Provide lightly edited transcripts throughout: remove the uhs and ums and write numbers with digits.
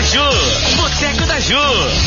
Ju. Boteco da Ju.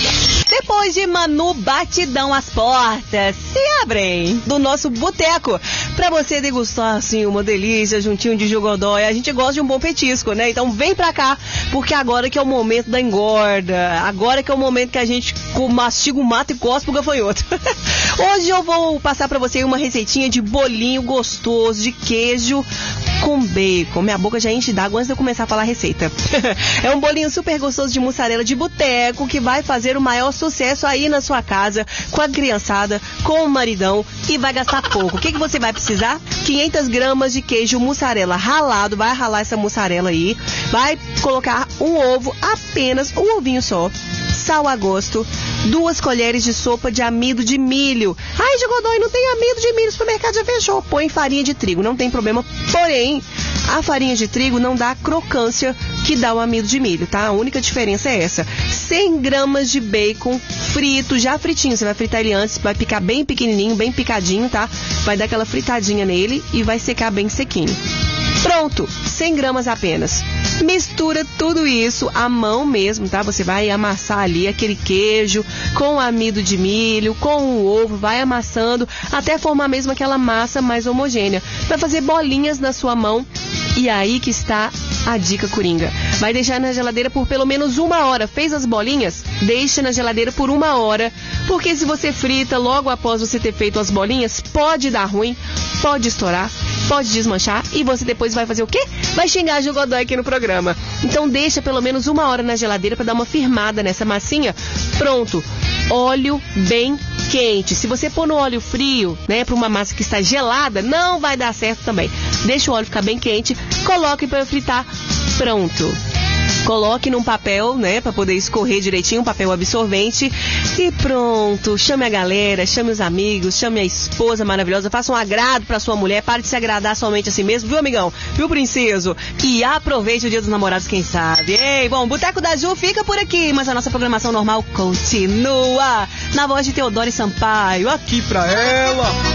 Depois de Manu Batidão, as portas se abrem do nosso boteco pra você degustar, assim, uma delícia, juntinho de Gil Godoy. A gente gosta de um bom petisco, né? Então vem pra cá, porque agora que é o momento da engorda. Agora que é o momento que a gente mastiga o mato e cospe o gafanhoto. Hoje eu vou passar pra você uma receitinha de bolinho gostoso de queijo com bacon. Minha boca já enche d'água antes de eu começar a falar a receita. É um bolinho super gostoso de mussarela de boteco que vai fazer o maior sucesso aí na sua casa, com a criançada, com o maridão, e vai gastar pouco. O que você vai precisar? 500 gramas de queijo mussarela ralado. Vai ralar essa mussarela aí. Vai colocar um ovo, apenas um ovinho só. Sal a gosto. 2 colheres de sopa de amido de milho. Ai, Gil Godoy, não tem amido de milho, o supermercado já fechou. Põe farinha de trigo, não tem problema. Porém, a farinha de trigo não dá a crocância que dá o amido de milho, tá? A única diferença é essa. 100 gramas de bacon frito, já fritinho. Você vai fritar ele antes, vai picar bem pequenininho, bem picadinho, tá? Vai dar aquela fritadinha nele e vai secar bem sequinho. Pronto, 100 gramas apenas. Mistura tudo isso à mão mesmo, tá? Você vai amassar ali aquele queijo com o amido de milho, com o ovo, vai amassando até formar mesmo aquela massa mais homogênea. Vai fazer bolinhas na sua mão e aí que está a dica coringa. Vai deixar na geladeira por pelo menos 1 hora. Fez as bolinhas? Deixa na geladeira por 1 hora, porque se você frita logo após você ter feito as bolinhas, pode dar ruim, pode estourar, pode desmanchar e você depois vai fazer o quê? Vai xingar a Gil Godoy aqui no programa. Então deixa pelo menos 1 hora na geladeira para dar uma firmada nessa massinha. Pronto. Óleo bem quente. Se você pôr no óleo frio, né, para uma massa que está gelada, não vai dar certo também. Deixa o óleo ficar bem quente, coloque para fritar. Pronto. Coloque num papel, né, para poder escorrer direitinho, um papel absorvente. E pronto. Chame a galera, chame os amigos, chame a esposa maravilhosa. Faça um agrado pra sua mulher. Pare de se agradar somente assim mesmo, viu, amigão? Viu, princeso? E aproveite o Dia dos Namorados, quem sabe. Ei, bom, Boteco da Ju fica por aqui, mas a nossa programação normal continua. Na voz de Teodoro Sampaio, aqui pra ela.